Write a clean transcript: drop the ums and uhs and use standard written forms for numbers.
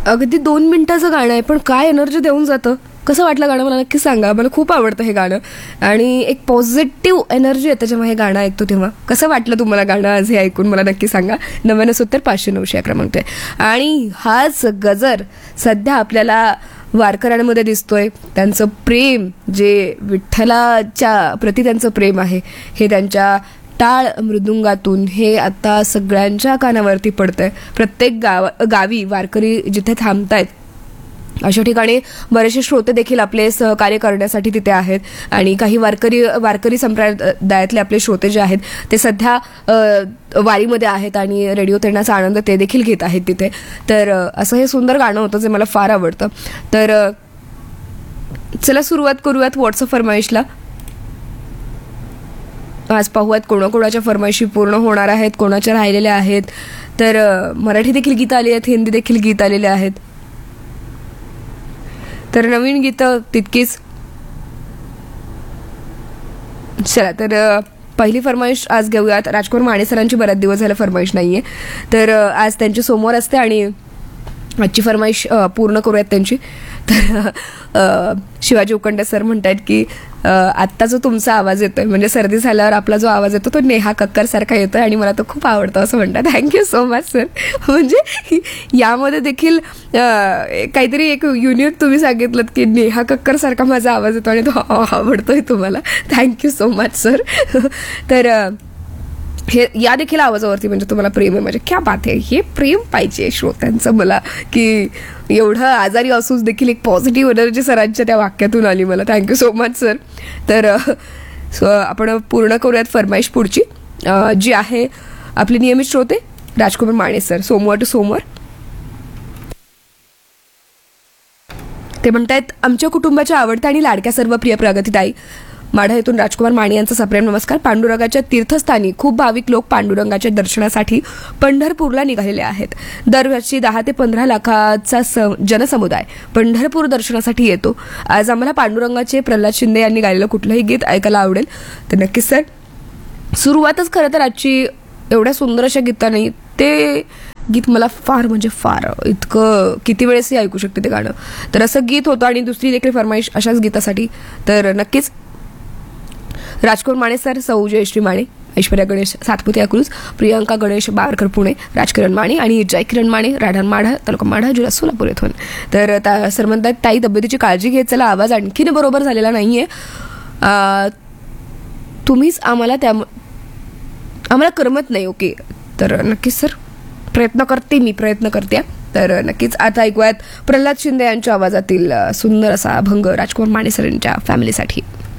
अगदी 2 मिनिटाचं गाणं आहे, पण काय एनर्जी देऊन जातं. कसं वाटलं गाणं मला नक्की सांगा. मला खूप आवडतं हे गाणं आणि एक पॉझिटिव्ह एनर्जी आहे त्याच्यामुळे हे गाणं ऐकतो तेव्हा. कसं वाटलं तुम्हाला गाणं आज हे ऐकून मला नक्की सांगा. 9970 क्रमांक आहे. आणि हाच गजर सध्या आपल्याला वारकऱ्यांमध्ये दिसतोय. त्यांचं प्रेम जे विठ्ठलाच्या प्रति त्यांचं प्रेम आहे हे त्यांच्या टाळ मृदुंगातून हे आता सगळ्यांच्या कानावरती पडतंय. प्रत्येक गावी वारकरी जिथे थांबतायत अशा ठिकाणी बरेचसे श्रोते देखील आपले सहकार्य करण्यासाठी तिथे आहेत. आणि काही वारकरी संप्रदायातले आपले श्रोते जे आहेत ते सध्या वारीमध्ये आहेत आणि रेडिओ तळण्याचा आनंद ते देखील घेत आहेत तिथे. तर असं हे सुंदर गाणं होतं जे मला फार आवडतं. तर चला सुरुवात करूयात व्हॉट्सअप फरमाईशला. आज पाहूयात कोणाकोणाच्या फरमाईशी पूर्ण होणार आहेत, कोणाच्या राहिलेल्या आहेत. तर मराठी देखील गीतं आली आहेत, हिंदी देखील गीत आलेले आहेत. तर नवीन गीतं तितकीच. चला तर पहिली फरमाईश आज घेऊयात. राजकुमार माने सरांची बऱ्याच दिवस झाले फरमाईश नाहीये, तर आज त्यांची सोमवार असते आणि आजची फरमाईश पूर्ण करूयात त्यांची. तर शिवाजी उकंडे सर म्हणतात की आत्ता जो तुमचा आवाज येतोय म्हणजे सर्दी झाल्यावर आपला जो आवाज येतो तो नेहा कक्कर सारखा येतोय आणि मला तो खूप आवडतो असं म्हणतात. Thank you so much sir. म्हणजे यामध्ये देखील काहीतरी एक युनिक तुम्ही सांगितलं की नेहा कक्कर सारखा माझा आवाज येतो आणि तो आवडतोय तुम्हाला. Thank you so much sir. तर हे या देखील आवाजावरती म्हणजे तुम्हाला प्रेम आहे. म्हणजे क्या बात आहे. हे प्रेम पाहिजे श्रोत्यांचं मला की एवढं आजारी असूच देखील एक पॉझिटिव्ह एनर्जी सरांच्या त्या वाक्यातून आली मला. Thank you so much sir. तर आपण पूर्ण करूयात फरमाईश पुढची जी आहे आपले नियमित श्रोते राजकुमार माने सर. सोमवार टू सोमवार ते म्हणतायत आमच्या कुटुंबाच्या आवडत्या आणि लाडक्या सर्व प्रिय प्रगतीताई माढा येथून राजकुमार माने यांचा सप्रेम नमस्कार. पांडुरंगाच्या तीर्थस्थानी खूप भाविक लोक पांडुरंगाच्या दर्शनासाठी पंढरपूरला निघालेले आहेत. दरवर्षी 10 ते 15 लाखाचा जनसमुदाय पंढरपूर दर्शनासाठी येतो. आज आम्हाला पांडुरंगाचे प्रल्हाद शिंदे यांनी गायलेलं कुठलंही गीत ऐकायला आवडेल. तर नक्कीच सर. सुरुवातच खरं तर आजची एवढ्या सुंदर अशा गीताने ते गीत मला फार म्हणजे फार इतकं किती वेळेसही ऐकू शकते ते गाणं. तर असं गीत होतं आणि दुसरी देखील फरमाईश अशाच गीतासाठी. तर नक्कीच राजकुमार माने सर, सौ जयश्री माने, ऐश्वर्या गणेश सातपुते अकलूज, प्रियंका गणेश बारकर पुणे, राजकिरण माने आणि जयकिरण माने राहणार माढा तालुका माढा जिल्हा सोलापूर येथून. तर सर म्हणतात ताई तब्येतीची काळजी घेत चला. आवाज आणखीन बरोबर झालेला नाहीये. तुम्हीच आम्हाला करमत नाही. ओके. तर नक्कीच सर प्रयत्न करते. तर नक्कीच आता ऐकूयात प्रल्हाद शिंदे यांच्या आवाजातील सुंदर असा अभंग राजकुमार माने सर यांच्या फॅमिलीसाठी.